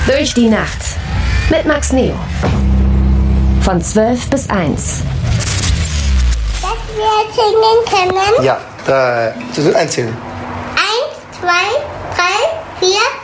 Durch die Nacht mit Max Neo. Von 12 bis 1. Dass wir singen können? Ja, einzählen. 1, 2, 3, 4,